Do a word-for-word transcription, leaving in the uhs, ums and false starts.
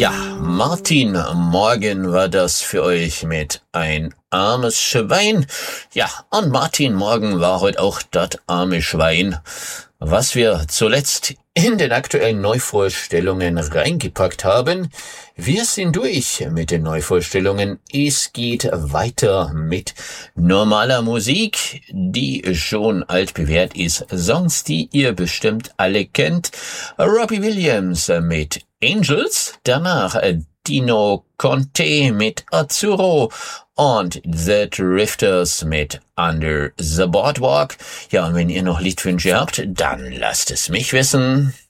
Ja, Martin Morgan war das für euch mit Ein armes Schwein. Ja, und Martin Morgan war heute auch das arme Schwein, was wir zuletzt in den aktuellen Neuvorstellungen reingepackt haben. Wir sind durch mit den Neuvorstellungen. Es geht weiter mit normaler Musik, die schon altbewährt ist. Songs, die ihr bestimmt alle kennt. Robbie Williams mit Angels, danach Dino Conte mit Azzurro und The Drifters mit Under the Boardwalk. Ja, und wenn ihr noch Liedwünsche habt, dann lasst es mich wissen.